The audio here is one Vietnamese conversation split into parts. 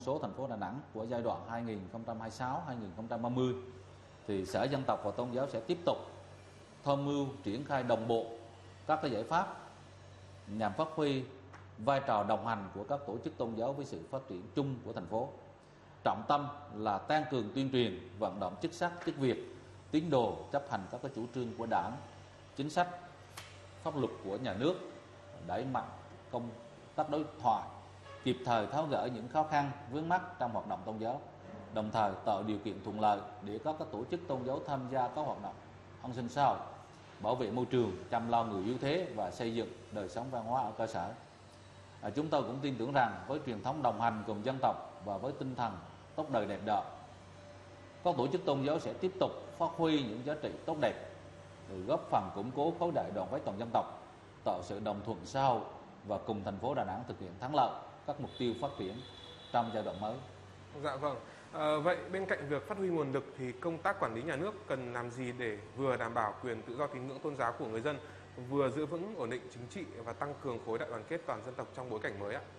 Số thành phố Đà Nẵng của giai đoạn 2026-2030 thì Sở Dân tộc và Tôn giáo sẽ tiếp tục tham mưu triển khai đồng bộ các cái giải pháp nhằm phát huy vai trò đồng hành của các tổ chức tôn giáo với sự phát triển chung của thành phố. Trọng tâm là tăng cường tuyên truyền, vận động chức sắc, chức việc, tín đồ chấp hành các cái chủ trương của Đảng, chính sách, pháp luật của nhà nước, đẩy mạnh công tác đối thoại, kịp thời tháo gỡ những khó khăn vướng mắc trong hoạt động tôn giáo, đồng thời tạo điều kiện thuận lợi để các tổ chức tôn giáo tham gia các hoạt động an sinh xã hội, bảo vệ môi trường, chăm lo người yếu thế và xây dựng đời sống văn hóa ở cơ sở. Chúng tôi cũng tin tưởng rằng với truyền thống đồng hành cùng dân tộc và với tinh thần tốt đời đẹp đạo, các tổ chức tôn giáo sẽ tiếp tục phát huy những giá trị tốt đẹp, góp phần củng cố khối đại đoàn kết toàn dân tộc, tạo sự đồng thuận xã hội và cùng thành phố Đà Nẵng thực hiện thắng lợi các mục tiêu phát triển trong giai đoạn mới. Dạ vâng. Vậy bên cạnh việc phát huy nguồn lực thì công tác quản lý nhà nước cần làm gì để vừa đảm bảo quyền tự do tín ngưỡng tôn giáo của người dân, vừa giữ vững ổn định chính trị và tăng cường khối đại đoàn kết toàn dân tộc trong bối cảnh mới ạ?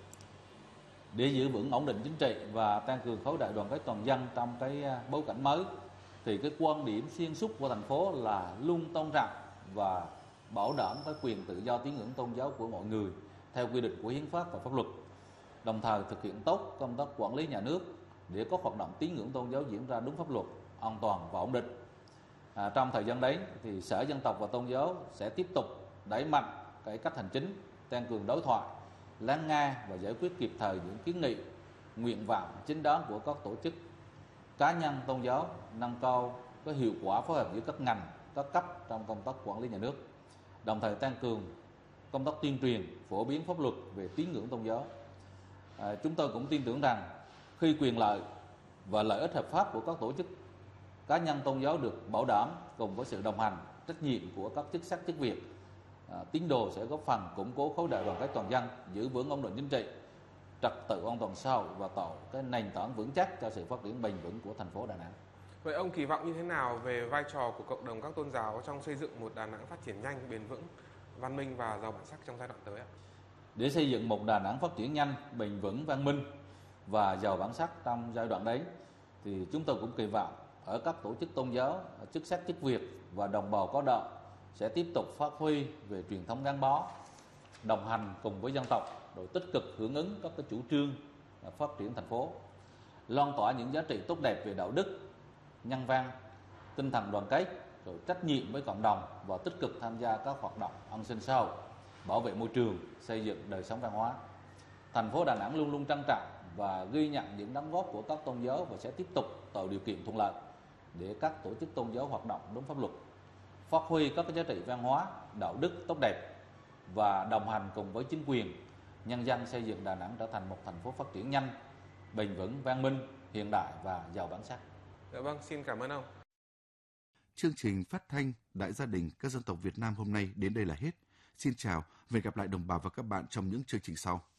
Để giữ vững ổn định chính trị và tăng cường khối đại đoàn kết toàn dân trong cái bối cảnh mới thì cái quan điểm xuyên suốt của thành phố là luôn tôn trọng và bảo đảm cái quyền tự do tín ngưỡng tôn giáo của mọi người theo quy định của hiến pháp và pháp luật, đồng thời thực hiện tốt công tác quản lý nhà nước để có hoạt động tín ngưỡng tôn giáo diễn ra đúng pháp luật, an toàn và ổn định. Trong thời gian đến thì Sở Dân tộc và Tôn giáo sẽ tiếp tục đẩy mạnh cải cách hành chính, tăng cường đối thoại, lắng nghe và giải quyết kịp thời những kiến nghị, nguyện vọng chính đáng của các tổ chức, cá nhân tôn giáo, nâng cao cái hiệu quả phối hợp giữa các ngành, các cấp trong công tác quản lý nhà nước, đồng thời tăng cường công tác tuyên truyền, phổ biến pháp luật về tín ngưỡng tôn giáo. Chúng tôi cũng tin tưởng rằng khi quyền lợi và lợi ích hợp pháp của các tổ chức cá nhân tôn giáo được bảo đảm cùng với sự đồng hành, trách nhiệm của các chức sắc chức việc, tín đồ sẽ góp phần củng cố khối đại đoàn kết toàn dân, giữ vững ổn định chính trị, trật tự an toàn xã hội và tạo cái nền tảng vững chắc cho sự phát triển bền vững của thành phố Đà Nẵng. Vậy ông kỳ vọng như thế nào về vai trò của cộng đồng các tôn giáo trong xây dựng một Đà Nẵng phát triển nhanh, bền vững, văn minh và giàu bản sắc trong giai đoạn tới ạ? Để xây dựng một Đà Nẵng phát triển nhanh, bền vững, văn minh và giàu bản sắc trong giai đoạn đấy thì chúng tôi cũng kỳ vọng ở các tổ chức tôn giáo, chức sắc chức việc và đồng bào có đạo sẽ tiếp tục phát huy về truyền thống gắn bó, đồng hành cùng với dân tộc, rồi tích cực hưởng ứng các cái chủ trương phát triển thành phố, lan tỏa những giá trị tốt đẹp về đạo đức, nhân văn, tinh thần đoàn kết, rồi trách nhiệm với cộng đồng và tích cực tham gia các hoạt động an sinh xã hội, bảo vệ môi trường, xây dựng đời sống văn hóa. Thành phố Đà Nẵng luôn luôn trân trọng và ghi nhận những đóng góp của các tôn giáo và sẽ tiếp tục tạo điều kiện thuận lợi để các tổ chức tôn giáo hoạt động đúng pháp luật, phát huy các giá trị văn hóa, đạo đức tốt đẹp và đồng hành cùng với chính quyền, nhân dân xây dựng Đà Nẵng trở thành một thành phố phát triển nhanh, bền vững, văn minh, hiện đại và giàu bản sắc. Dạ vâng, xin cảm ơn ông. Chương trình phát thanh Đại gia đình các dân tộc Việt Nam hôm nay đến đây là hết. Xin chào và hẹn gặp lại đồng bào và các bạn trong những chương trình sau.